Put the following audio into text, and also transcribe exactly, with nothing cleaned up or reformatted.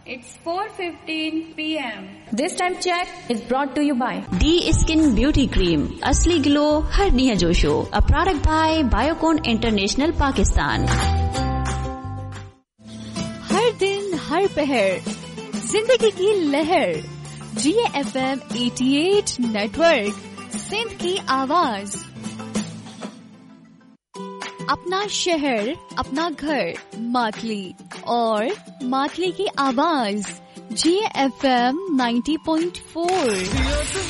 It's four fifteen p m This time check is brought to you by D Skin Beauty Cream. असली glow हर निया जोशो. A product by Biocon International Pakistan. हर दिन हर पहर जिंदगी की लहर. जी F M अठासी network Sindh की आवाज. अपना शहर, अपना घर, मातली और मातली की आवाज. जी F M ninety point four.